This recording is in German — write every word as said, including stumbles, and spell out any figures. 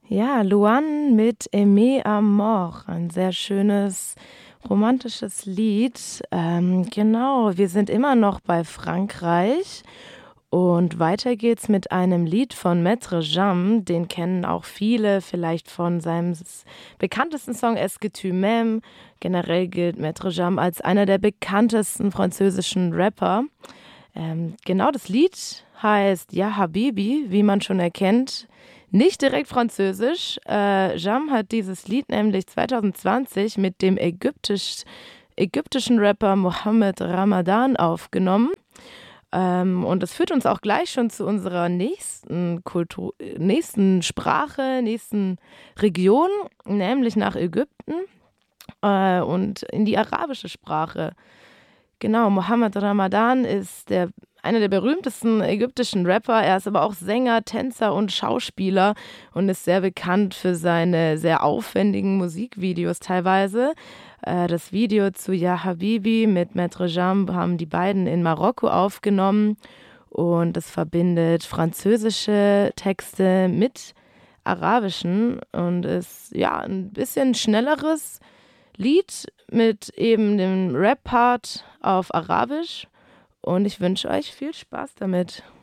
Ja, Luan mit Aimé à mort, ein sehr schönes romantisches Lied. Ähm, genau, wir sind immer noch bei Frankreich und weiter geht's mit einem Lied von Maître Jam. Den kennen auch viele vielleicht von seinem s- bekanntesten Song Est-ce que tu m'aimes. Generell gilt Maître Jam als einer der bekanntesten französischen Rapper. Ähm, genau, das Lied heißt Ja Habibi, wie man schon erkennt. Nicht direkt französisch. Äh, Jam hat dieses Lied nämlich zwanzig zwanzig mit dem ägyptisch, ägyptischen Rapper Mohammed Ramadan aufgenommen. Ähm, und das führt uns auch gleich schon zu unserer nächsten Kultur, nächsten Sprache, nächsten Region, nämlich nach Ägypten äh, und in die arabische Sprache. Genau, Mohammed Ramadan ist der, einer der berühmtesten ägyptischen Rapper. Er ist aber auch Sänger, Tänzer und Schauspieler und ist sehr bekannt für seine sehr aufwendigen Musikvideos teilweise. Äh, das Video zu Ya Habibi mit Maître Jam haben die beiden in Marokko aufgenommen und es verbindet französische Texte mit arabischen und ist ja ein bisschen schnelleres Lied mit eben dem Rap-Part auf Arabisch und ich wünsche euch viel Spaß damit.